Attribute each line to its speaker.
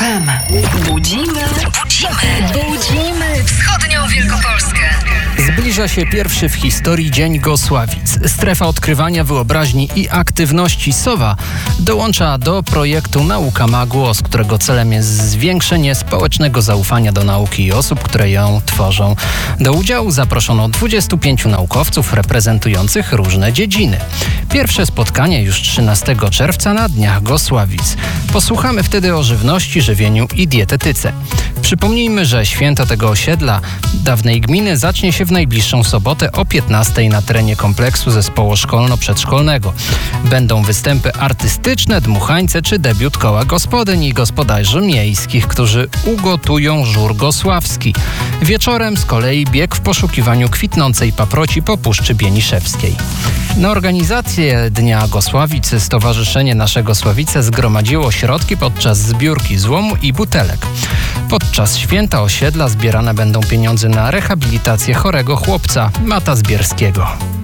Speaker 1: FM. Budzimy wschodnią Wielkopolskę.
Speaker 2: Zbliża się pierwszy w historii Dzień Gosławic. Strefa odkrywania wyobraźni i aktywności SOWA dołącza do projektu Nauka ma głos, którego celem jest zwiększenie społecznego zaufania do nauki i osób, które ją tworzą. Do udziału zaproszono 25 naukowców reprezentujących różne dziedziny. Pierwsze spotkanie już 13 czerwca na Dniach Gosławic. Posłuchamy wtedy o żywności, żywieniu i dietetyce. Przypomnijmy, że święto tego osiedla dawnej gminy zacznie się w najbliższą sobotę o 15 na terenie kompleksu zespołu szkolno-przedszkolnego. Będą występy artystyczne, dmuchańce czy debiut koła gospodyń i gospodarzy miejskich, którzy ugotują żur gosławski. Wieczorem z kolei bieg w poszukiwaniu kwitnącej paproci po Puszczy Bieniszewskiej. Na organizację Dnia Gosławic Stowarzyszenie Nasze Gosławice zgromadziło środki podczas zbiórki złomu i butelek. Podczas święta osiedla zbierane będą pieniądze na rehabilitację chorego chłopca Mata Zbierskiego.